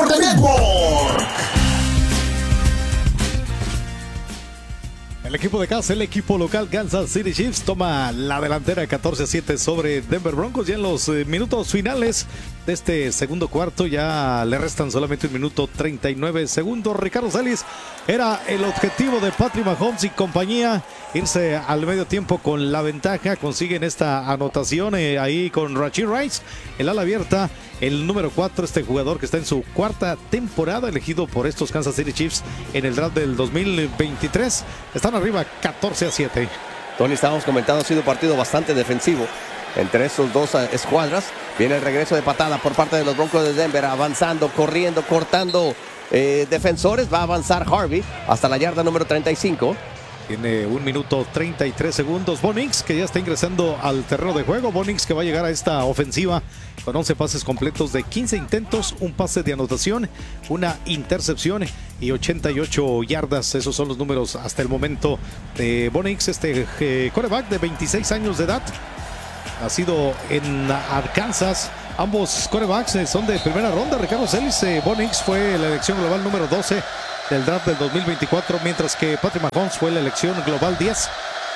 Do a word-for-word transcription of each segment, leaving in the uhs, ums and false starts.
Deporte Network. El equipo de casa, el equipo local Kansas City Chiefs toma la delantera catorce a siete sobre Denver Broncos. Ya en los eh, minutos finales de este segundo cuarto ya le restan solamente un minuto treinta y nueve segundos. Ricardo Celis, era el objetivo de Patrick Mahomes y compañía irse al medio tiempo con la ventaja. Consiguen esta anotación eh, ahí con Rashee Rice, el ala abierta, el número cuatro, este jugador que está en su cuarta temporada elegido por estos Kansas City Chiefs en el draft del dos mil veintitrés. Están arriba catorce a siete. Tony, estábamos comentando, ha sido un partido bastante defensivo entre estos dos uh, escuadras. Viene el regreso de patada por parte de los Broncos de Denver, avanzando, corriendo, cortando eh, defensores. Va a avanzar Harvey hasta la yarda número treinta y cinco. Tiene un minuto treinta y tres segundos. Bo Nix, que ya está ingresando al terreno de juego. Bo Nix, que va a llegar a esta ofensiva con once pases completos de quince intentos, un pase de anotación, una intercepción y ochenta y ocho yardas. Esos son los números hasta el momento de Bo Nix, este eh, quarterback de veintiséis años de edad, nacido en Arkansas. Ambos quarterbacks eh, son de primera ronda. Ricardo Celis, eh, Bo Nix fue la elección global número doce del draft del dos mil veinticuatro, mientras que Patrick Mahomes fue la elección global diez.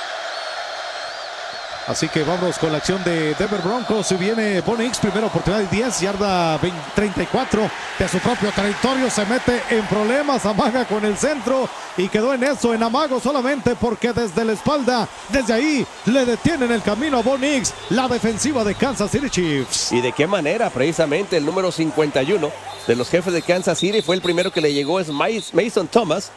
Así que vamos con la acción de Denver Broncos. Viene Bo Nix, primera oportunidad de diez, yarda treinta y cuatro de su propio territorio. Se mete en problemas, amaga con el centro y quedó en eso, en amago solamente porque desde la espalda, desde ahí, le detienen el camino a Bo Nix, la defensiva de Kansas City Chiefs. ¿Y de qué manera? Precisamente el número cincuenta y uno de los jefes de Kansas City fue el primero que le llegó, es Mason Thomas.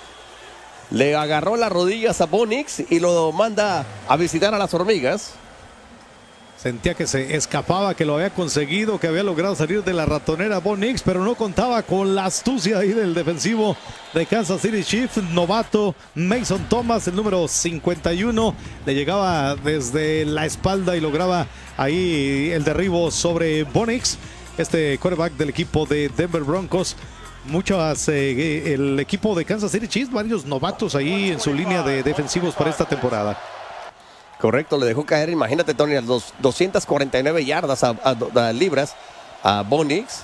Le agarró las rodillas a Bo Nix y lo manda a visitar a las hormigas. Sentía que se escapaba, que lo había conseguido, que había logrado salir de la ratonera Bo Nix, pero no contaba con la astucia ahí del defensivo de Kansas City Chiefs, novato Mason Thomas, el número cincuenta y uno. Le llegaba desde la espalda y lograba ahí el derribo sobre Bo Nix, este quarterback del equipo de Denver Broncos. Muchas, eh, el equipo de Kansas City Chiefs, varios novatos ahí en su línea de defensivos para esta temporada. Correcto, le dejó caer, imagínate, Tony, los doscientas cuarenta y nueve yardas a, a, a libras a Bo Nix.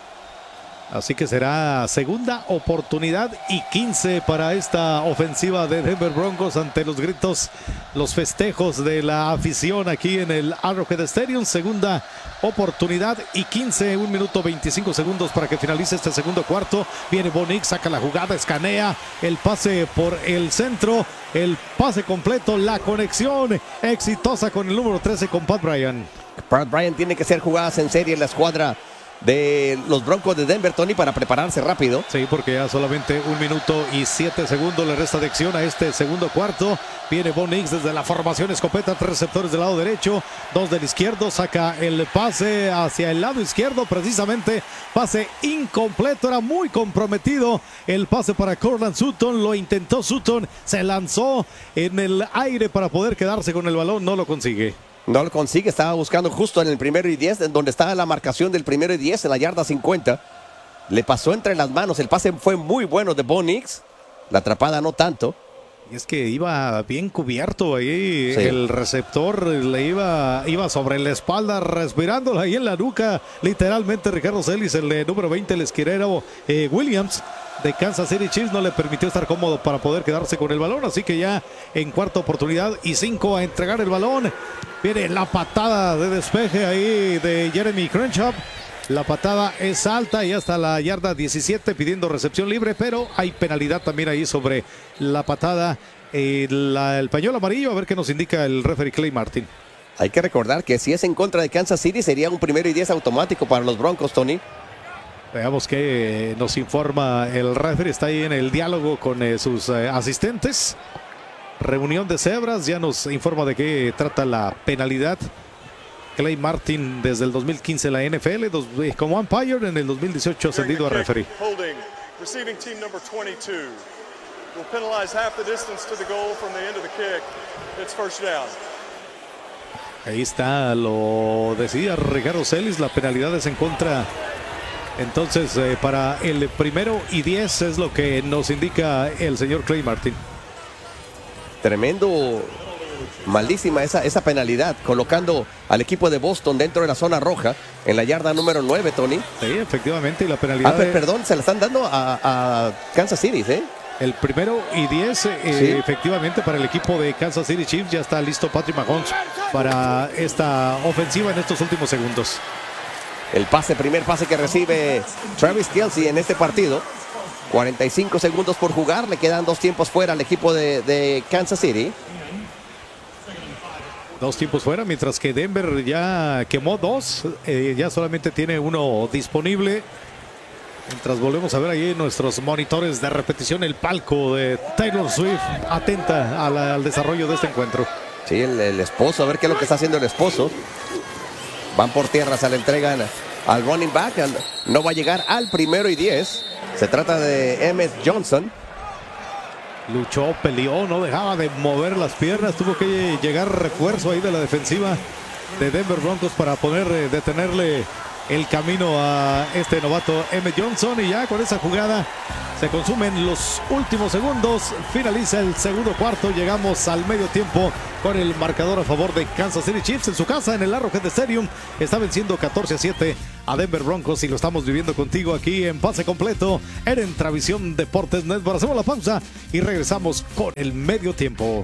Así que será segunda oportunidad y quince para esta ofensiva de Denver Broncos ante los gritos, los festejos de la afición aquí en el Arrowhead Stadium. Segunda oportunidad y quince, un minuto veinticinco segundos para que finalice este segundo cuarto. Viene Bo Nix, saca la jugada, escanea el pase por el centro, el pase completo, la conexión exitosa con el número trece, con Pat Bryant. Pat Bryant tiene que hacer jugadas en serie en la escuadra de los Broncos de Denver, Tony, para prepararse rápido. Sí, porque ya solamente un minuto y siete segundos le resta de acción a este segundo cuarto. Viene Bo Nix desde la formación escopeta, tres receptores del lado derecho, dos del izquierdo, saca el pase hacia el lado izquierdo, precisamente pase incompleto, era muy comprometido el pase para Courtland Sutton, lo intentó Sutton, se lanzó en el aire para poder quedarse con el balón, no lo consigue. No lo consigue, estaba buscando justo en el primero y diez, en donde estaba la marcación del primero y diez, en la yarda cincuenta. Le pasó entre las manos, el pase fue muy bueno de Bo Nix, la atrapada no tanto. Y es que iba bien cubierto ahí, sí. El receptor le iba, iba sobre la espalda, respirándola ahí en la nuca, literalmente. Ricardo Celis, el de número veinte, el esquinero eh, Williams de Kansas City Chiefs, no le permitió estar cómodo para poder quedarse con el balón, así que ya en cuarta oportunidad y cinco a entregar el balón. Viene la patada de despeje ahí de Jeremy Crenshaw. La patada es alta y hasta la yarda diecisiete pidiendo recepción libre, pero hay penalidad también ahí sobre la patada. Eh, la, el pañuelo amarillo, a ver qué nos indica el referee Clay Martin. Hay que recordar que si es en contra de Kansas City sería un primero y diez automático para los Broncos, Tony. Veamos qué nos informa el referee. Está ahí en el diálogo con eh, sus eh, asistentes. Reunión de cebras, ya nos informa de qué trata la penalidad. Clay Martin desde el dos mil quince en la N F L, dos, como umpire, en el dos mil dieciocho ascendido a referee. Holding, receiving team number twenty-two. Will penalize half the distance to the goal from the end of the kick. It's first down. Ahí está, lo decía Ricardo Celis, la penalidad es en contra. Entonces, eh, para el primero y diez es lo que nos indica el señor Clay Martin. Tremendo Malísima esa, esa penalidad, colocando al equipo de Boston dentro de la zona roja, en la yarda número nueve, Tony. Sí, efectivamente, y la penalidad... Ah, de... perdón, se la están dando a, a Kansas City, ¿eh? El primero y diez, eh, ¿Sí? efectivamente, para el equipo de Kansas City Chiefs. Ya está listo Patrick Mahomes para esta ofensiva en estos últimos segundos. El pase, primer pase que recibe Travis Kelce en este partido. cuarenta y cinco segundos por jugar, le quedan dos tiempos fuera al equipo de, de Kansas City. Dos tiempos fuera, mientras que Denver ya quemó dos, eh, ya solamente tiene uno disponible. Mientras volvemos a ver ahí en nuestros monitores de repetición el palco de Taylor Swift, atenta a la, al desarrollo de este encuentro. Sí, el, el esposo, a ver qué es lo que está haciendo el esposo. Van por tierra, se le entregan al running back, no va a llegar al primero y diez. Se trata de Emmett Johnson. Luchó, peleó, no dejaba de mover las piernas. Tuvo que llegar refuerzo ahí de la defensiva de Denver Broncos para poder eh, detenerle el camino a este novato Emmett Johnson. Y ya con esa jugada se consumen los últimos segundos. Finaliza el segundo cuarto. Llegamos al medio tiempo con el marcador a favor de Kansas City Chiefs en su casa en el Arrowhead Stadium. Está venciendo catorce a siete a Denver Broncos y lo estamos viviendo contigo aquí en Pase Completo en Entravisión Deportes Network. Hacemos la pausa y regresamos con el medio tiempo.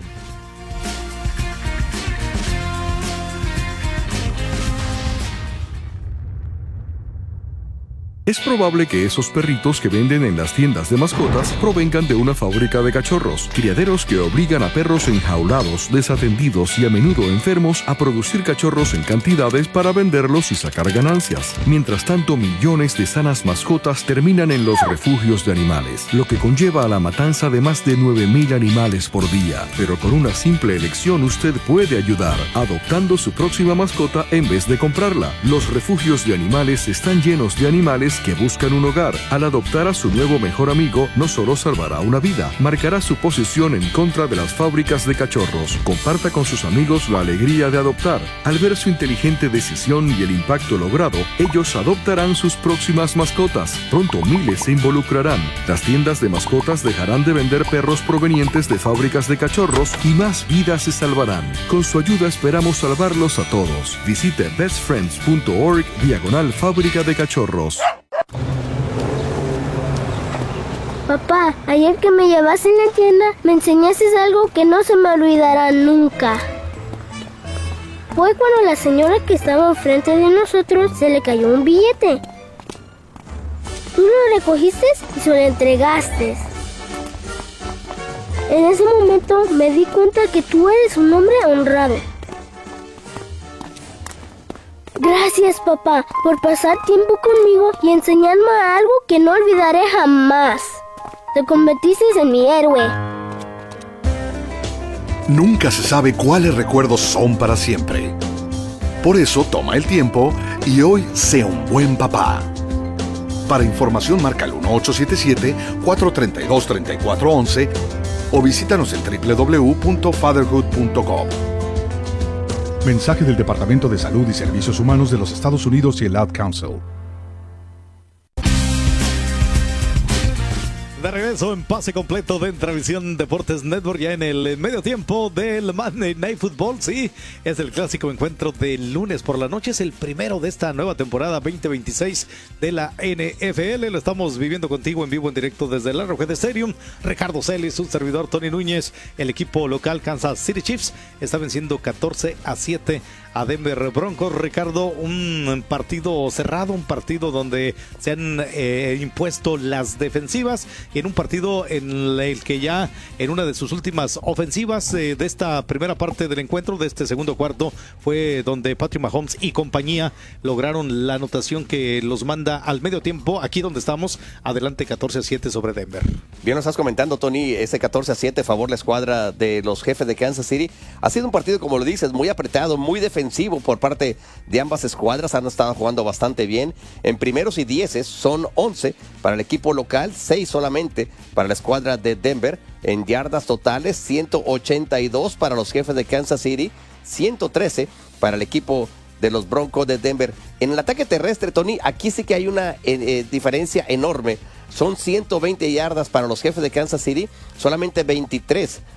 Es probable que esos perritos que venden en las tiendas de mascotas provengan de una fábrica de cachorros, criaderos que obligan a perros enjaulados, desatendidos y a menudo enfermos a producir cachorros en cantidades para venderlos y sacar ganancias. Mientras tanto, millones de sanas mascotas terminan en los refugios de animales, lo que conlleva a la matanza de más de nueve mil animales por día. Pero con una simple elección usted puede ayudar, adoptando su próxima mascota en vez de comprarla. Los refugios de animales están llenos de animales que buscan un hogar. Al adoptar a su nuevo mejor amigo, no solo salvará una vida, marcará su posición en contra de las fábricas de cachorros. Comparta con sus amigos la alegría de adoptar. Al ver su inteligente decisión y el impacto logrado, ellos adoptarán sus próximas mascotas. Pronto miles se involucrarán. Las tiendas de mascotas dejarán de vender perros provenientes de fábricas de cachorros y más vidas se salvarán. Con su ayuda esperamos salvarlos a todos. Visite bestfriends punto org diagonal fábrica de cachorros. Papá, ayer que me llevaste en la tienda, me enseñaste algo que no se me olvidará nunca. Fue cuando la señora que estaba enfrente de nosotros se le cayó un billete. Tú lo recogiste y se lo entregaste. En ese momento me di cuenta que tú eres un hombre honrado. Gracias, papá, por pasar tiempo conmigo y enseñarme algo que no olvidaré jamás. Te convertiste en mi héroe. Nunca se sabe cuáles recuerdos son para siempre. Por eso toma el tiempo y hoy sea un buen papá. Para información marca el uno ocho siete siete, cuatro tres dos, tres cuatro uno uno o visítanos en doble u doble u doble u punto fatherhood punto com. Mensaje del Departamento de Salud y Servicios Humanos de los Estados Unidos y el Ad Council. De regreso en Pase Completo de Entravisión Deportes Network, ya en el medio tiempo del Monday Night Football. Sí, es el clásico encuentro del lunes por la noche, es el primero de esta nueva temporada veinte veintiséis de la N F L. Lo estamos viviendo contigo en vivo, en directo desde el Arrowhead Stadium. Ricardo Celis, un servidor, Tony Núñez. El equipo local Kansas City Chiefs está venciendo catorce a siete a Denver Broncos. Ricardo, un partido cerrado, un partido donde se han eh, impuesto las defensivas, y en un partido en el que ya en una de sus últimas ofensivas eh, de esta primera parte del encuentro, de este segundo cuarto, fue donde Patrick Mahomes y compañía lograron la anotación que los manda al medio tiempo, aquí donde estamos, adelante catorce a siete sobre Denver. Bien, nos estás comentando, Tony, ese catorce a siete a favor la escuadra de los Jefes de Kansas City. Ha sido un partido, como lo dices, muy apretado, muy defensivo por parte de ambas escuadras. Han estado jugando bastante bien. En primeros y dieces son once para el equipo local, seis solamente para la escuadra de Denver. En yardas totales, ciento ochenta y dos para los Jefes de Kansas City, ciento trece para el equipo de los Broncos de Denver. En el ataque terrestre, Tony, aquí sí que hay una eh, eh, diferencia enorme. Son ciento veinte yardas para los Jefes de Kansas City, solamente veintitrés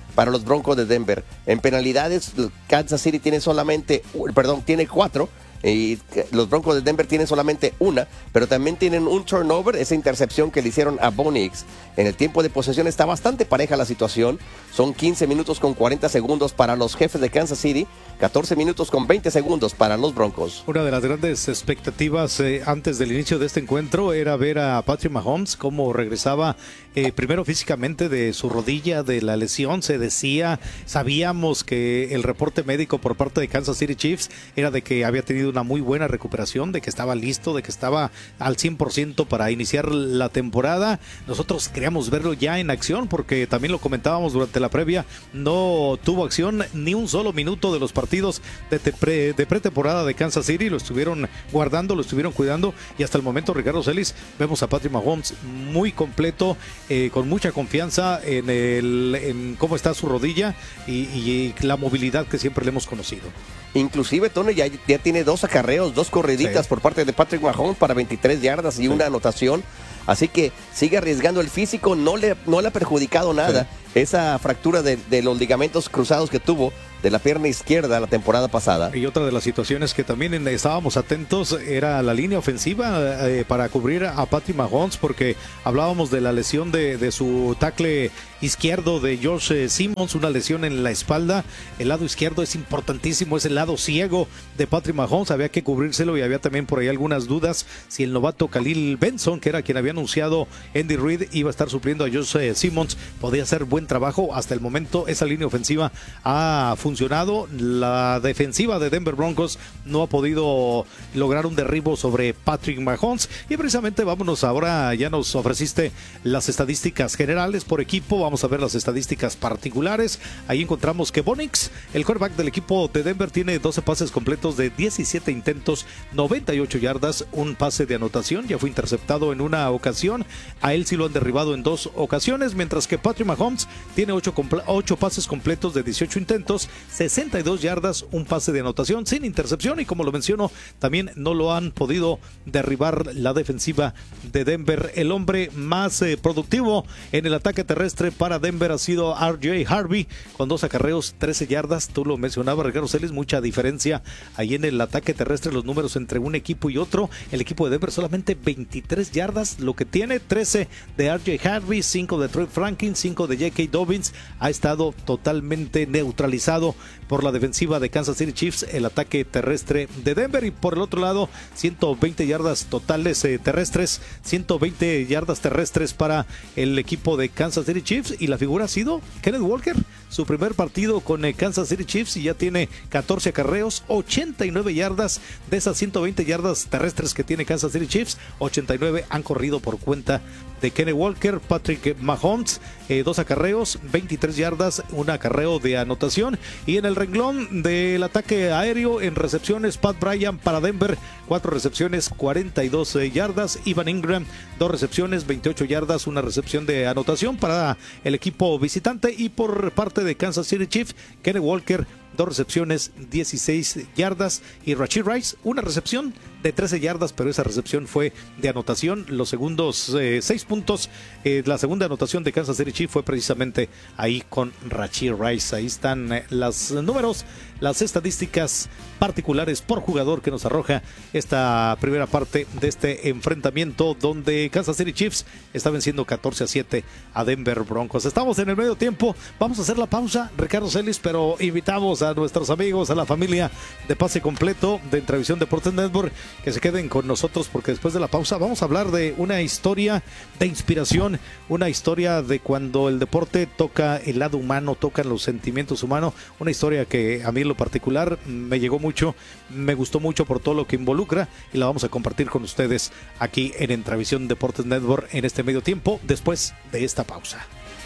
para los Broncos de Denver. En penalidades, Kansas City tiene solamente, perdón, tiene cuatro. Y los Broncos de Denver tienen solamente una, pero también tienen un turnover, esa intercepción que le hicieron a Bo Nix. En el tiempo de posesión está bastante pareja la situación. Son quince minutos con cuarenta segundos para los Jefes de Kansas City, catorce minutos con veinte segundos para los Broncos. Una de las grandes expectativas eh, antes del inicio de este encuentro era ver a Patrick Mahomes cómo regresaba eh, primero físicamente de su rodilla, de la lesión. Se decía, sabíamos que el reporte médico por parte de Kansas City Chiefs era de que había tenido una muy buena recuperación, de que estaba listo, de que estaba al cien por ciento para iniciar la temporada. Nosotros queríamos verlo ya en acción porque también lo comentábamos durante la previa, no tuvo acción ni un solo minuto de los partidos de, pre, de pretemporada de Kansas City, lo estuvieron guardando, lo estuvieron cuidando y hasta el momento, Ricardo Celis, vemos a Patrick Mahomes muy completo, eh, con mucha confianza en, el, en cómo está su rodilla y, y la movilidad que siempre le hemos conocido. Inclusive, Tony ya, ya tiene dos acarreos, dos corriditas sí. por parte de Patrick Mahomes para veintitrés yardas y sí. una anotación. Así que sigue arriesgando el físico, no le, no le ha perjudicado nada sí. esa fractura de, de los ligamentos cruzados que tuvo de la pierna izquierda la temporada pasada. Y otra de las situaciones que también estábamos atentos era la línea ofensiva eh, para cubrir a Patrick Mahomes, porque hablábamos de la lesión de, de su tackle izquierdo de Josh Simmons, una lesión en la espalda. El lado izquierdo es importantísimo, es el lado ciego de Patrick Mahomes, había que cubrírselo y había también por ahí algunas dudas si el novato Khalil Benson, que era quien había anunciado Andy Reid, iba a estar supliendo a Josh Simmons, podía hacer buen trabajo. Hasta el momento esa línea ofensiva ha funcionado, la defensiva de Denver Broncos no ha podido lograr un derribo sobre Patrick Mahomes. Y precisamente vámonos ahora, ya nos ofreciste las estadísticas generales por equipo, vamos a ver las estadísticas particulares. Ahí encontramos que Bo Nix, el quarterback del equipo de Denver, tiene doce pases completos de diecisiete intentos, noventa y ocho yardas, un pase de anotación, ya fue interceptado en una ocasión, a él sí lo han derribado en dos ocasiones, mientras que Patrick Mahomes tiene ocho pases completos de dieciocho intentos, sesenta y dos yardas, un pase de anotación sin intercepción, y como lo menciono, también no lo han podido derribar la defensiva de Denver. El hombre más eh, productivo en el ataque terrestre para Denver ha sido R J Harvey, con dos acarreos, trece yardas. Tú lo mencionabas, Ricardo Celis, mucha diferencia ahí en el ataque terrestre, los números entre un equipo y otro. El equipo de Denver solamente veintitrés yardas, lo que tiene, trece de R J Harvey, cinco de Trey Franklin, cinco de J K. Dobbins. Ha estado totalmente neutralizado por la defensiva de Kansas City Chiefs el ataque terrestre de Denver. Y por el otro lado, ciento veinte yardas totales eh, terrestres, ciento veinte yardas terrestres para el equipo de Kansas City Chiefs, y la figura ha sido Kenneth Walker, su primer partido con eh, Kansas City Chiefs, y ya tiene catorce acarreos, ochenta y nueve yardas. De esas ciento veinte yardas terrestres que tiene Kansas City Chiefs, ochenta y nueve han corrido por cuenta de Kenneth Walker. Patrick Mahomes, eh, dos acarreos, veintitrés yardas, un acarreo de anotación. Y en el renglón del ataque aéreo, en recepciones, Pat Bryant para Denver, cuatro recepciones, cuarenta y dos eh, yardas. Evan Ingram, dos recepciones, veintiocho yardas, una recepción de anotación para el equipo visitante. Y por parte de Kansas City Chiefs, Kenneth Walker, dos recepciones, dieciséis yardas, y Rashee Rice, una recepción de trece yardas, pero esa recepción fue de anotación. Los segundos eh, seis puntos, eh, la segunda anotación de Kansas City Chiefs fue precisamente ahí con Rashee Rice. Ahí están eh, los números, las estadísticas particulares por jugador que nos arroja esta primera parte de este enfrentamiento, donde Kansas City Chiefs está venciendo catorce a siete a Denver Broncos. Estamos en el medio tiempo, vamos a hacer la pausa, Ricardo Celis, pero invitamos a nuestros amigos, a la familia de Pase Completo de Entrevisión Deportes Network, que se queden con nosotros, porque después de la pausa vamos a hablar de una historia de inspiración, una historia de cuando el deporte toca el lado humano, toca los sentimientos humanos, una historia que a mí en lo particular me llegó mucho, me gustó mucho por todo lo que involucra, y la vamos a compartir con ustedes aquí en Entrevisión Deportes Network en este medio tiempo, después de esta pausa.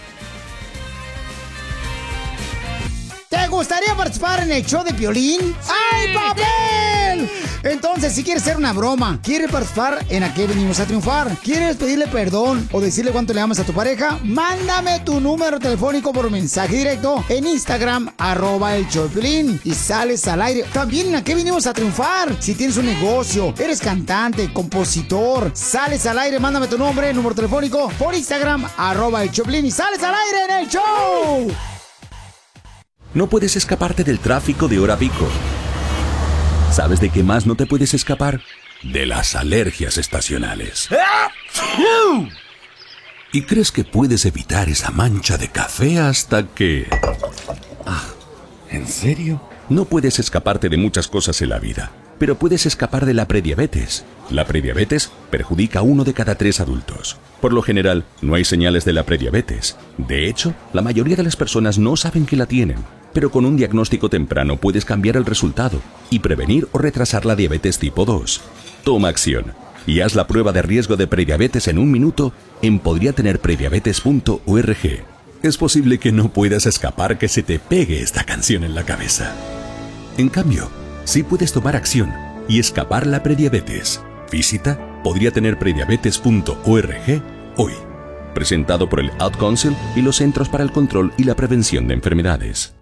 ¿Te gustaría participar en el show de Piolín? ¡Ay, papel! Entonces, si quieres hacer una broma, quieres participar en ¿A qué venimos a triunfar?, quieres pedirle perdón o decirle cuánto le amas a tu pareja, mándame tu número telefónico por mensaje directo en Instagram, arroba el show de Piolín, y sales al aire. También en ¿A qué venimos a triunfar? Si tienes un negocio, eres cantante, compositor, sales al aire, mándame tu nombre, número telefónico por Instagram, arroba el show de Piolín, y sales al aire en el show. No puedes escaparte del tráfico de hora pico. ¿Sabes de qué más no te puedes escapar? De las alergias estacionales. Y crees que puedes evitar esa mancha de café hasta que... Ah, ¿en serio? No puedes escaparte de muchas cosas en la vida, pero puedes escapar de la prediabetes. La prediabetes perjudica a uno de cada tres adultos. Por lo general, no hay señales de la prediabetes. De hecho, la mayoría de las personas no saben que la tienen. Pero con un diagnóstico temprano puedes cambiar el resultado y prevenir o retrasar la diabetes tipo dos. Toma acción y haz la prueba de riesgo de prediabetes en un minuto en podría tener prediabetes punto org. Es posible que no puedas escapar que se te pegue esta canción en la cabeza. En cambio, sí puedes tomar acción y escapar la prediabetes. Visita podría tener prediabetes punto org hoy. Presentado por el Ad Council y los Centros para el Control y la Prevención de Enfermedades.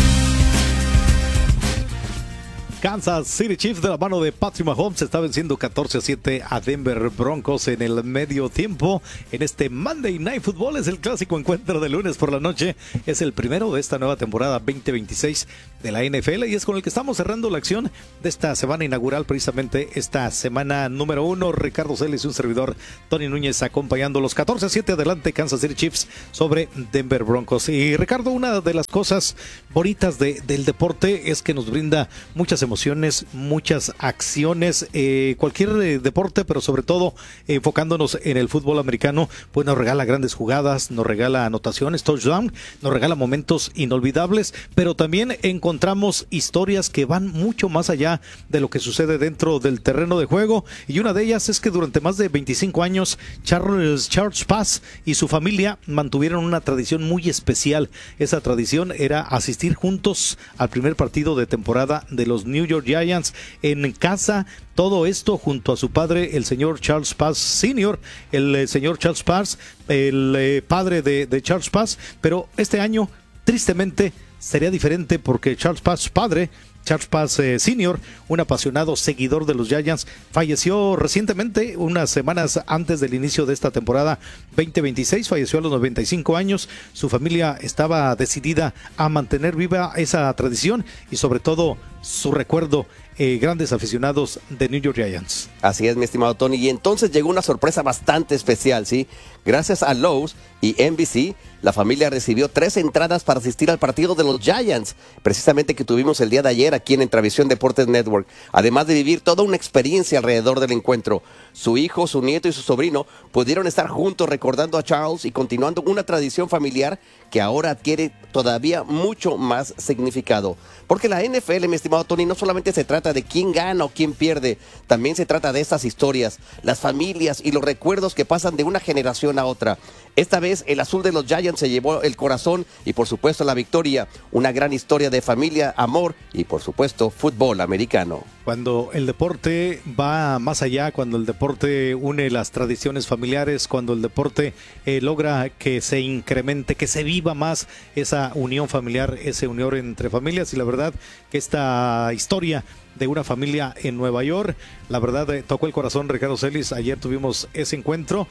Kansas City Chiefs, de la mano de Patrick Mahomes, está venciendo catorce a siete a Denver Broncos en el medio tiempo. En este Monday Night Football es el clásico encuentro de lunes por la noche. Es el primero de esta nueva temporada veinte veintiséis de la N F L y es con el que estamos cerrando la acción de esta semana inaugural, precisamente esta semana número uno. Ricardo Celis y un servidor, Tony Núñez, acompañando los catorce a siete adelante Kansas City Chiefs sobre Denver Broncos. Y Ricardo, una de las cosas bonitas de, del deporte es que nos brinda muchas emociones emociones, muchas acciones, eh, cualquier eh, deporte, pero sobre todo eh, enfocándonos en el fútbol americano, pues nos regala grandes jugadas, nos regala anotaciones, touchdown, nos regala momentos inolvidables, pero también encontramos historias que van mucho más allá de lo que sucede dentro del terreno de juego, y una de ellas es que durante más de veinticinco años Charles, Charles Paz y su familia mantuvieron una tradición muy especial. Esa tradición era asistir juntos al primer partido de temporada de los New York Giants en casa. Todo esto junto a su padre, el señor Charles Paz senior, el eh, señor Charles Paz, el eh, padre de, de Charles Paz. Pero este año, tristemente, sería diferente porque Charles Paz padre, Charles Paz eh, senior, un apasionado seguidor de los Giants, falleció recientemente, unas semanas antes del inicio de esta temporada veinte veintiséis, falleció a los noventa y cinco años. Su familia estaba decidida a mantener viva esa tradición y sobre todo su recuerdo, eh, grandes aficionados de New York Giants. Así es, mi estimado Tony, y entonces llegó una sorpresa bastante especial, ¿sí? Gracias a Lowe's y N B C, la familia recibió tres entradas para asistir al partido de los Giants, precisamente que tuvimos el día de ayer aquí en Entravisión Deportes Network, además de vivir toda una experiencia alrededor del encuentro. Su hijo, su nieto y su sobrino pudieron estar juntos recordando a Charles y continuando una tradición familiar que ahora adquiere todavía mucho más significado. Porque la N F L, mi estimado Tony, no solamente se trata de quién gana o quién pierde, también se trata de estas historias, las familias y los recuerdos que pasan de una generación a otra. Esta vez el azul de los Giants se llevó el corazón y por supuesto la victoria, una gran historia de familia, amor y por supuesto fútbol americano. Cuando el deporte va más allá, cuando el deporte une las tradiciones familiares, cuando el deporte eh, logra que se incremente, que se viva más esa unión familiar, esa unión entre familias, y la verdad que esta historia de una familia en Nueva York, la verdad eh, tocó el corazón, Ricardo Celis. Ayer tuvimos ese encuentro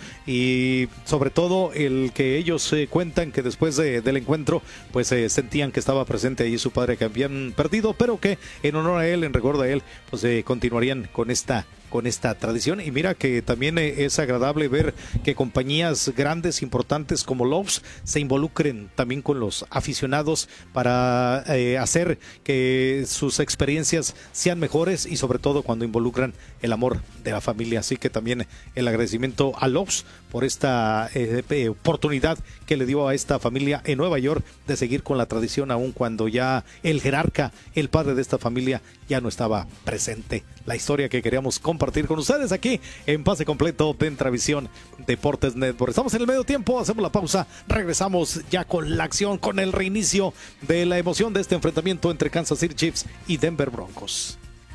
y sobre todo el que ellos eh, cuentan que después de, del encuentro pues eh, sentían que estaba presente allí su padre que habían perdido, pero que en honor a él, en recuerdo a él, pues eh, continuarían con esta con esta tradición. Y mira que también eh, es agradable ver que compañías grandes, importantes como Lowe's se involucren también con los aficionados para eh, hacer que sus experiencias sean mejores y sobre todo cuando involucran el amor de la familia. Así que también el agradecimiento a Lowe's por esta eh, eh, oportunidad que le dio a esta familia en Nueva York de seguir con la tradición aun cuando ya el jerarca, el padre de esta familia, ya no estaba presente. La historia que queríamos compartir con ustedes aquí en Pase Completo de Entravisión Deportes Network. Estamos en el medio tiempo, hacemos la pausa, regresamos ya con la acción, con el reinicio de la emoción de este enfrentamiento entre Kansas City Chiefs y Denver Broncos.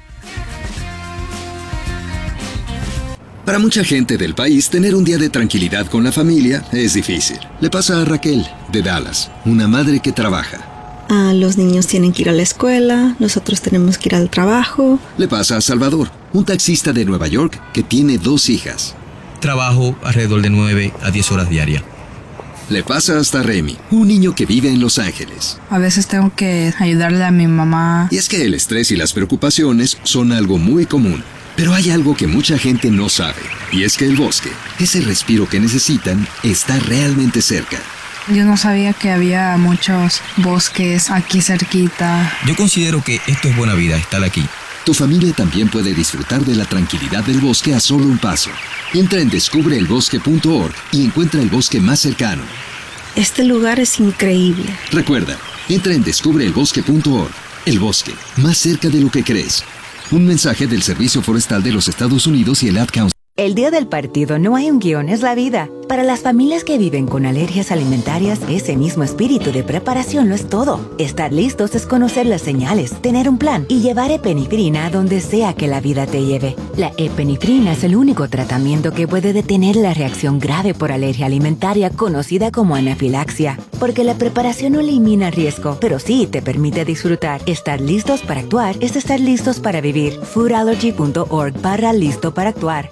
Para mucha gente del país, tener un día de tranquilidad con la familia es difícil. Le pasa a Raquel, de Dallas, una madre que trabaja. Ah, los niños tienen que ir a la escuela, nosotros tenemos que ir al trabajo. Le pasa a Salvador, un taxista de Nueva York que tiene dos hijas. Trabajo alrededor de nueve a diez horas diarias. Le pasa hasta a Remy, un niño que vive en Los Ángeles. A veces tengo que ayudarle a mi mamá. Y es que el estrés y las preocupaciones son algo muy común. Pero hay algo que mucha gente no sabe, y es que el bosque, ese respiro que necesitan, está realmente cerca. Yo no sabía que había muchos bosques aquí cerquita. Yo considero que esto es buena vida, estar aquí. Tu familia también puede disfrutar de la tranquilidad del bosque a solo un paso. Entra en descubre el bosque punto org y encuentra el bosque más cercano. Este lugar es increíble. Recuerda, entra en descubre el bosque punto org. El bosque, más cerca de lo que crees. Un mensaje del Servicio Forestal de los Estados Unidos y el Ad Council. El día del partido no hay un guión, es la vida. Para las familias que viven con alergias alimentarias, ese mismo espíritu de preparación lo es todo. Estar listos es conocer las señales, tener un plan y llevar epinefrina a donde sea que la vida te lleve. La epinefrina es el único tratamiento que puede detener la reacción grave por alergia alimentaria conocida como anafilaxia. Porque la preparación no elimina riesgo, pero sí te permite disfrutar. Estar listos para actuar es estar listos para vivir. food allergy punto org barra listo para actuar.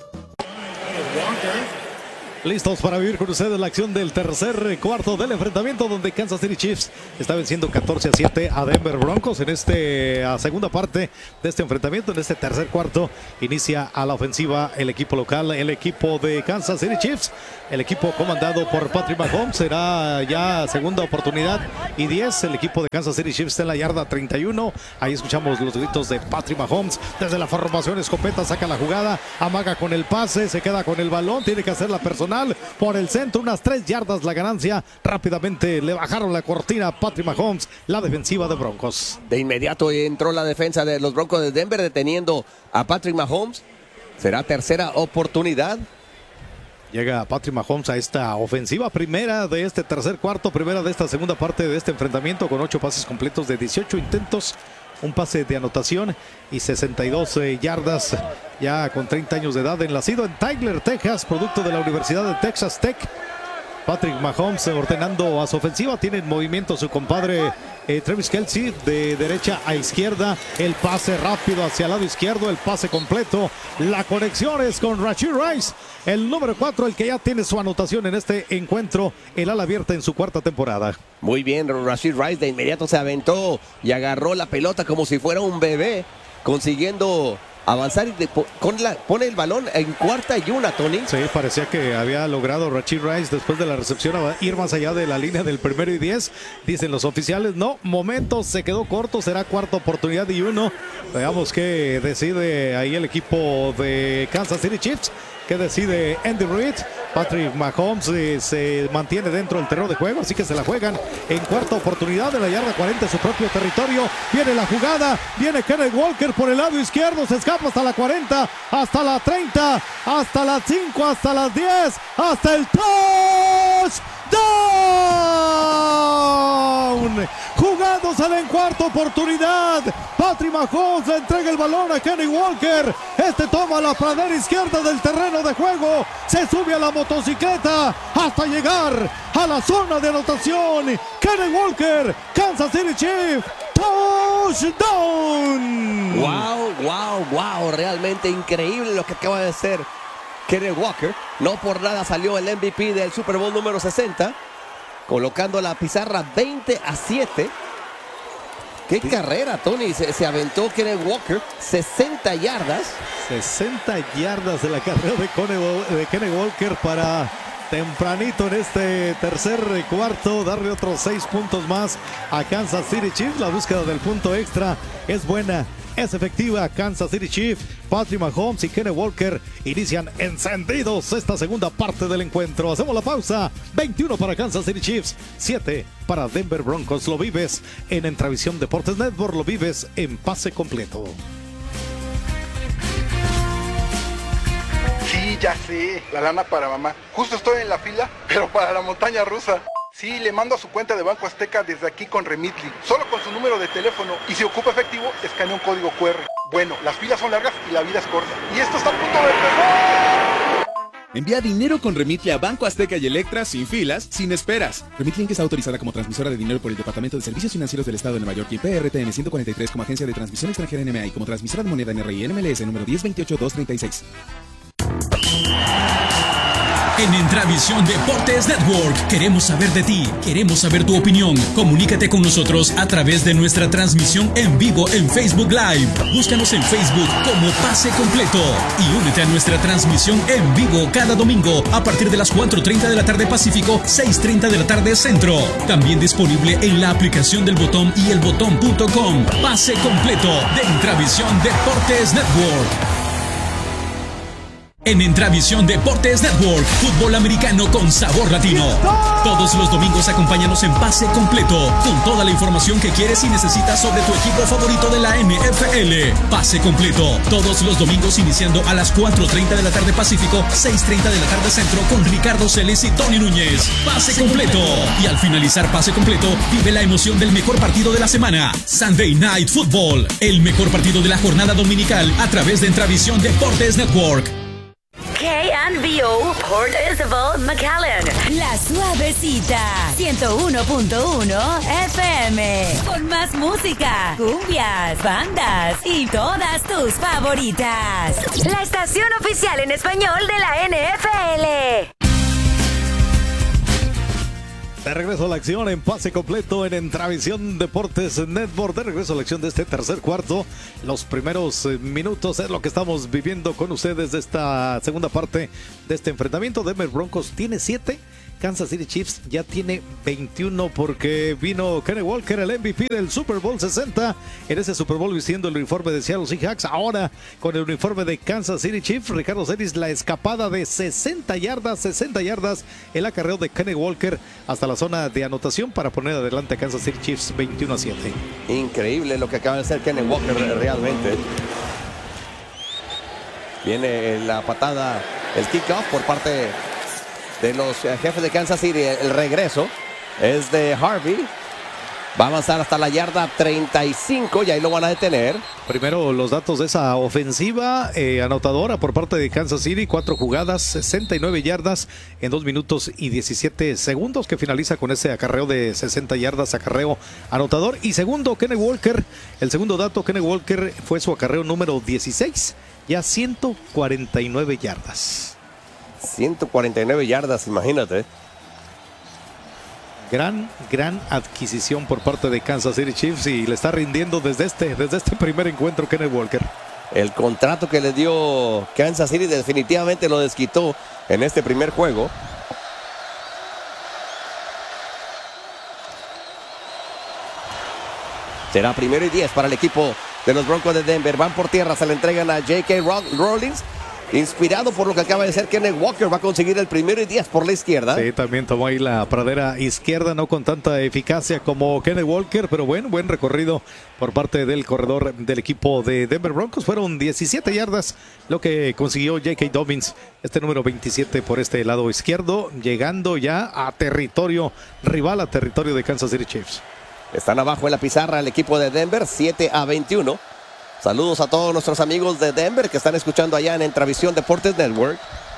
Listos para vivir con ustedes la acción del tercer cuarto del enfrentamiento, donde Kansas City Chiefs está venciendo catorce a siete a Denver Broncos. En este a segunda parte de este enfrentamiento, en este tercer cuarto, inicia a la ofensiva el equipo local, el equipo de Kansas City Chiefs. El equipo comandado por Patrick Mahomes será ya segunda oportunidad y diez. El equipo de Kansas City Chiefs está en la yarda treinta y uno. Ahí escuchamos los gritos de Patrick Mahomes. Desde la formación escopeta saca la jugada, amaga con el pase, se queda con el balón, tiene que hacer la personal por el centro, unas tres yardas la ganancia. Rápidamente le bajaron la cortina a Patrick Mahomes, la defensiva de Broncos. De inmediato entró la defensa de los Broncos de Denver deteniendo a Patrick Mahomes. Será tercera oportunidad. Llega Patrick Mahomes a esta ofensiva, primera de este tercer cuarto, primera de esta segunda parte de este enfrentamiento, con ocho pases completos de dieciocho intentos, un pase de anotación y sesenta y dos eh, yardas, ya con treinta años de edad, nacido en Tyler, Texas, producto de la Universidad de Texas Tech. Patrick Mahomes ordenando a su ofensiva, tiene en movimiento su compadre eh, Travis Kelce de derecha a izquierda, el pase rápido hacia el lado izquierdo, el pase completo, la conexión es con Rashee Rice, el número cuatro, el que ya tiene su anotación en este encuentro, el ala abierta en su cuarta temporada. Muy bien, Rashee Rice de inmediato se aventó y agarró la pelota como si fuera un bebé, consiguiendo avanzar y de, con la, pone el balón en cuarta y una, Tony. Sí, parecía que había logrado Rashee Rice después de la recepción a ir más allá de la línea del primero y diez. Dicen los oficiales, no, momento, se quedó corto, será cuarta oportunidad y uno. Veamos qué decide ahí el equipo de Kansas City Chiefs. ¿Qué decide Andy Reid? Patrick Mahomes eh, se mantiene dentro del terreno de juego, así que se la juegan en cuarta oportunidad de la yarda cuarenta, su propio territorio. Viene la jugada, viene Kenneth Walker por el lado izquierdo, se escapa hasta la cuarenta, hasta la treinta, hasta las cinco, hasta las diez, hasta el touchdown. Jugándosela en cuarta oportunidad, Patrick Mahomes le entrega el balón a Kenneth Walker. Este toma la pradera izquierda del terreno de juego, se sube a la motocicleta hasta llegar a la zona de anotación. Kenneth Walker, Kansas City Chiefs, touchdown. Wow, wow, wow, realmente increíble lo que acaba de hacer Kenneth Walker. No por nada salió el M V P del Super Bowl número sesenta, colocando la pizarra veinte a siete. ¡Qué sí. carrera, Tony! Se, se aventó Kenneth Walker, sesenta yardas. sesenta yardas de la carrera de, Cone, de Kenneth Walker para tempranito en este tercer cuarto, darle otros seis puntos más a Kansas City Chiefs. La búsqueda del punto extra es buena, es efectiva. Kansas City Chiefs, Patrick Mahomes y Kenneth Walker inician encendidos esta segunda parte del encuentro. Hacemos la pausa. veintiuno para Kansas City Chiefs, siete para Denver Broncos. Lo vives en Entravisión Deportes Network, lo vives en pase completo. Sí, ya sé, la lana para mamá. Justo estoy en la fila, pero para la montaña rusa. Sí, le mando a su cuenta de Banco Azteca desde aquí con Remitly, solo con su número de teléfono, y si ocupa efectivo, escanea un código cu erre. Bueno, las filas son largas y la vida es corta. Y esto está a punto de empezar. Envía dinero con Remitly a Banco Azteca y Electra sin filas, sin esperas. Remitly Inc está autorizada como transmisora de dinero por el Departamento de Servicios Financieros del Estado de Nueva York y P R T N ciento cuarenta y tres como agencia de transmisión extranjera N M A y como transmisora de moneda N R I N M L S número diez veintiocho dos treinta y seis. En Entravisión Deportes Network queremos saber de ti, queremos saber tu opinión. Comunícate con nosotros a través de nuestra transmisión en vivo en Facebook Live. Búscanos en Facebook como Pase Completo y únete a nuestra transmisión en vivo cada domingo a partir de las cuatro treinta de la tarde Pacífico, seis treinta de la tarde Centro. También disponible en la aplicación del Botón y el botón punto com. Pase Completo de Entravisión Deportes Network. En Entravisión Deportes Network, fútbol americano con sabor latino. Todos los domingos acompáñanos en Pase Completo, con toda la información que quieres y necesitas sobre tu equipo favorito de la N F L. Pase Completo, todos los domingos iniciando a las cuatro treinta de la tarde Pacífico, seis treinta de la tarde Centro, con Ricardo Celis y Tony Núñez. Pase Completo. Y al finalizar Pase Completo, vive la emoción del mejor partido de la semana. Sunday Night Football, el mejor partido de la jornada dominical a través de Entravisión Deportes Network. K N B O Port Isabel McAllen. La Suavecita. ciento uno punto uno F M. Con más música, cumbias, bandas y todas tus favoritas. La estación oficial en español de la N F L. De regreso a la acción en Pase Completo en Entravisión Deportes Network. De regreso a la acción de este tercer cuarto. Los primeros minutos es lo que estamos viviendo con ustedes de esta segunda parte de este enfrentamiento. Denver Broncos tiene siete. Kansas City Chiefs ya tiene veintiuno porque vino Kenny Walker, el M V P del Super Bowl sesenta, en ese Super Bowl vistiendo el uniforme de Seattle Seahawks. Ahora con el uniforme de Kansas City Chiefs, Ricardo Celis, la escapada de sesenta yardas, sesenta yardas, el acarreo de Kenny Walker hasta la zona de anotación para poner adelante a Kansas City Chiefs veintiuno a siete. Increíble lo que acaba de hacer Kenny Walker realmente. Viene la patada, el kickoff por parte de los jefes de Kansas City. El regreso es de Harvey. Va a avanzar hasta la yarda treinta y cinco y ahí lo van a detener. Primero los datos de esa ofensiva eh, anotadora por parte de Kansas City. Cuatro jugadas, sesenta y nueve yardas en dos minutos y diecisiete segundos, que finaliza con ese acarreo de sesenta yardas, acarreo anotador. Y segundo, Kenny Walker. El segundo dato, Kenny Walker fue su acarreo número dieciséis, ya ciento cuarenta y nueve yardas. ciento cuarenta y nueve yardas, imagínate. Gran, gran adquisición por parte de Kansas City Chiefs y le está rindiendo desde este, desde este primer encuentro Kenny Walker. El contrato que le dio Kansas City definitivamente lo desquitó en este primer juego. Será primero y diez para el equipo de los Broncos de Denver. Van por tierra, se le entregan a J K Rawlings. Inspirado por lo que acaba de ser Kenny Walker, va a conseguir el primero y diez por la izquierda. Sí, también tomó ahí la pradera izquierda, no con tanta eficacia como Kenny Walker, pero bueno, buen recorrido por parte del corredor del equipo de Denver Broncos. Fueron diecisiete yardas lo que consiguió J K. Dobbins, este número veintisiete por este lado izquierdo, llegando ya a territorio rival, a territorio de Kansas City Chiefs. Están abajo en la pizarra el equipo de Denver, siete a veintiuno. Saludos a todos nuestros amigos de Denver que están escuchando allá en Entravisión Deportes Network.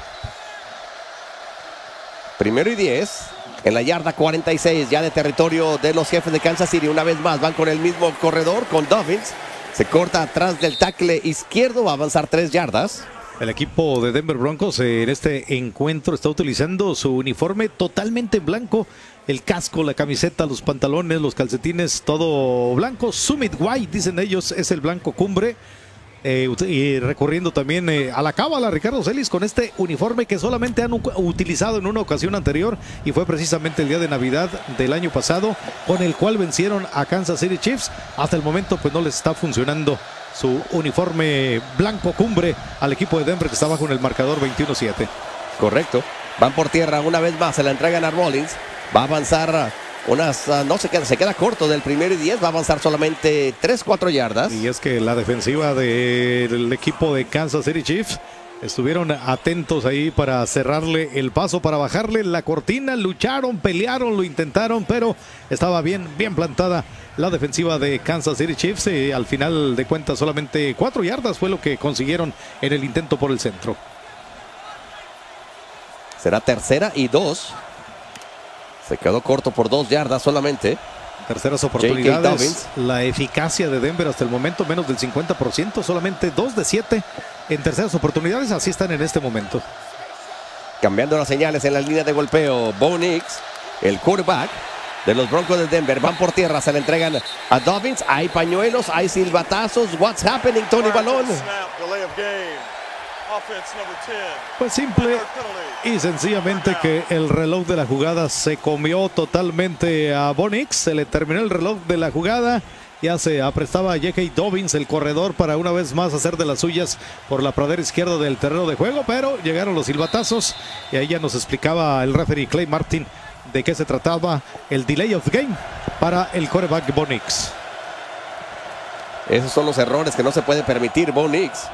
Primero y diez en la yarda cuarenta y seis, ya de territorio de los jefes de Kansas City. Una vez más van con el mismo corredor, con Dobbins. Se corta atrás del tackle izquierdo, va a avanzar tres yardas. El equipo de Denver Broncos en este encuentro está utilizando su uniforme totalmente blanco. El casco, la camiseta, los pantalones, los calcetines, todo blanco. Summit White, dicen ellos, es el blanco cumbre. Eh, y recurriendo también eh, a la cábala, Ricardo Celis, con este uniforme que solamente han utilizado en una ocasión anterior y fue precisamente el día de Navidad del año pasado, con el cual vencieron a Kansas City Chiefs. Hasta el momento pues no les está funcionando su uniforme blanco cumbre al equipo de Denver, que está bajo en el marcador veintiuno a siete. Correcto. Van por tierra una vez más, se la entregan a Rawlings. Va a avanzar unas, uh, no se queda, se queda corto del primero y diez, va a avanzar solamente tres, cuatro yardas. Y es que la defensiva del equipo de Kansas City Chiefs estuvieron atentos ahí para cerrarle el paso, para bajarle la cortina, lucharon, pelearon, lo intentaron, pero estaba bien, bien plantada la defensiva de Kansas City Chiefs. Y al final de cuentas solamente cuatro yardas fue lo que consiguieron en el intento por el centro. Será tercera y dos. Se quedó corto por dos yardas solamente. Terceras oportunidades. La eficacia de Denver hasta el momento menos del cincuenta por ciento. Solamente dos de siete en terceras oportunidades. Así están en este momento. Cambiando las señales en la línea de golpeo. Bo Nix, el quarterback de los Broncos de Denver. Van por tierra, se le entregan a Dobbins. Hay pañuelos, hay silbatazos. What's happening, Tony Balón? Pues simple y sencillamente que el reloj de la jugada se comió totalmente a Bo Nix. Se le terminó el reloj de la jugada. Ya se aprestaba a J K. Dobbins, el corredor, para una vez más hacer de las suyas por la pradera izquierda del terreno de juego, pero llegaron los silbatazos y ahí ya nos explicaba el referee Clay Martin de qué se trataba el delay of game para el quarterback Bo Nix. Esos son los errores que no se puede permitir Bo Nix.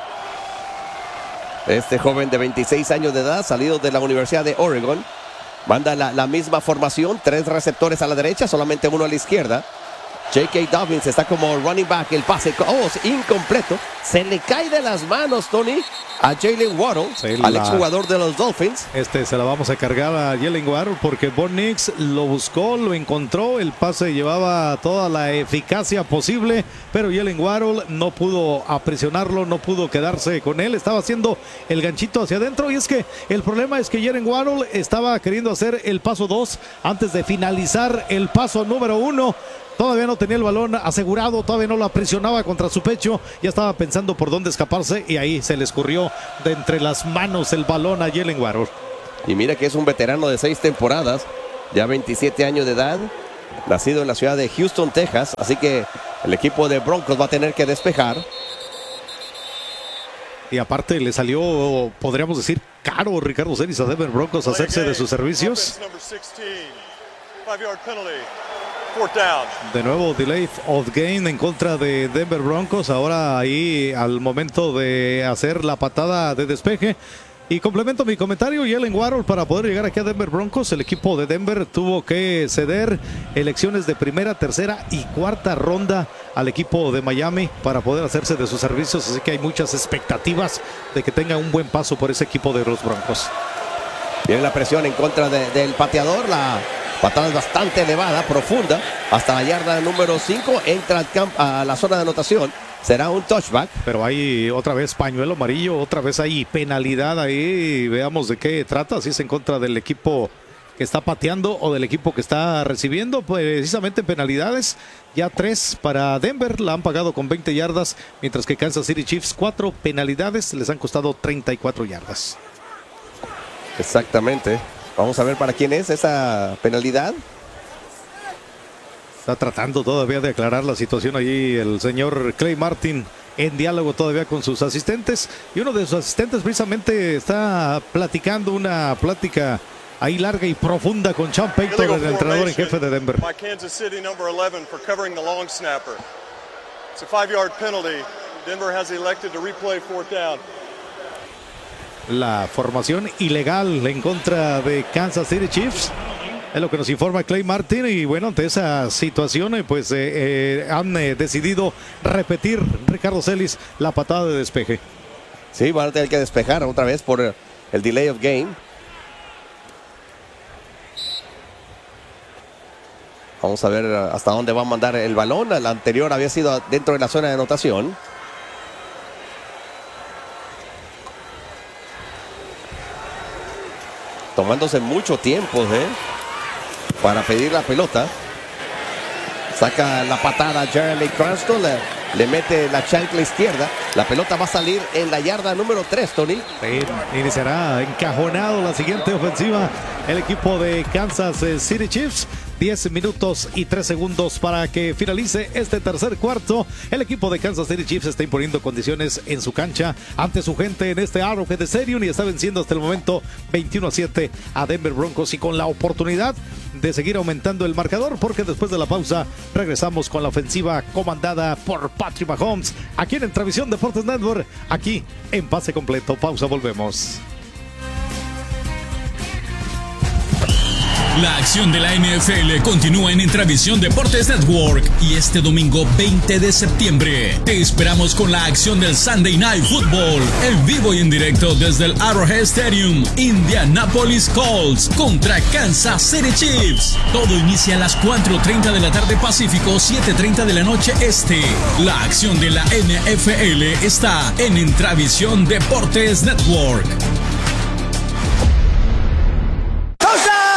Este joven de veintiséis años de edad, salido de la Universidad de Oregon, manda la, la misma formación, tres receptores a la derecha, solamente uno a la izquierda. J K. Dobbins está como running back, el pase, oh, incompleto, se le cae de las manos, Tony, a Jalen Waddle, sí, al la... exjugador de los Dolphins. Este se la vamos a cargar a Jalen Waddle porque Bo Nix lo buscó, lo encontró, el pase llevaba toda la eficacia posible, pero Jalen Waddle no pudo aprisionarlo, no pudo quedarse con él, estaba haciendo el ganchito hacia adentro, y es que el problema es que Jalen Waddle estaba queriendo hacer el paso dos antes de finalizar el paso número uno. Todavía no tenía el balón asegurado, todavía no lo aprisionaba contra su pecho, ya estaba pensando por dónde escaparse y ahí se le escurrió de entre las manos el balón a Jalen Waddle. Y mira que es un veterano de seis temporadas, ya veintisiete años de edad, nacido en la ciudad de Houston, Texas, así que el equipo de Broncos va a tener que despejar. Y aparte le salió, podríamos decir, caro Ricardo Celis a Denver Broncos hacerse de sus servicios. De nuevo delay of game en contra de Denver Broncos. Ahora ahí al momento de hacer la patada de despeje. Y complemento mi comentario, Jalen Waddle, para poder llegar aquí a Denver Broncos, el equipo de Denver tuvo que ceder elecciones de primera, tercera y cuarta ronda al equipo de Miami para poder hacerse de sus servicios. Así que hay muchas expectativas de que tenga un buen paso por ese equipo de los Broncos. Viene la presión en contra de, del pateador, la patada es bastante elevada, profunda, hasta la yarda número cinco, entra al camp, a la zona de anotación, será un touchback. Pero hay otra vez pañuelo amarillo, otra vez hay penalidad ahí, veamos de qué trata, si es en contra del equipo que está pateando o del equipo que está recibiendo, precisamente penalidades, ya tres para Denver, la han pagado con veinte yardas, mientras que Kansas City Chiefs, cuatro penalidades, les han costado treinta y cuatro yardas. Exactamente. Vamos a ver para quién es esa penalidad. Está tratando todavía de aclarar la situación allí el señor Clay Martin en diálogo todavía con sus asistentes. Y uno de sus asistentes precisamente está platicando una plática ahí larga y profunda con Sean Payton, el entrenador en jefe de Denver. Kansas City number eleven for covering the long snapper. It's a five-yard penalty. Denver has elected to replay fourth down. La formación ilegal en contra de Kansas City Chiefs es lo que nos informa Clay Martin, y bueno, ante esa situación pues eh, eh, han eh, decidido repetir, Ricardo Celis, la patada de despeje. Sí, van a tener que despejar otra vez por el delay of game. Vamos a ver hasta dónde va a mandar el balón. La anterior había sido dentro de la zona de anotación. Tomándose mucho tiempo ¿eh? para pedir la pelota. Saca la patada Jeremy Cranston, le, le mete la chancla izquierda. La pelota va a salir en la yarda número tres, Tony. Sí, iniciará encajonado la siguiente ofensiva el equipo de Kansas City Chiefs. diez minutos y tres segundos para que finalice este tercer cuarto. El equipo de Kansas City Chiefs está imponiendo condiciones en su cancha ante su gente en este Arrowhead Stadium y está venciendo hasta el momento veintiuno a siete a Denver Broncos, y con la oportunidad de seguir aumentando el marcador, porque después de la pausa regresamos con la ofensiva comandada por Patrick Mahomes aquí en Entravisión Deportes Network, aquí en Pase Completo. Pausa, volvemos. La acción de la N F L continúa en Entravisión Deportes Network, y este domingo veinte de septiembre te esperamos con la acción del Sunday Night Football, en vivo y en directo desde el Arrowhead Stadium. Indianapolis Colts contra Kansas City Chiefs. Todo inicia a las cuatro treinta de la tarde Pacífico, siete treinta de la noche Este. La acción de la N F L está en Entravisión Deportes Network.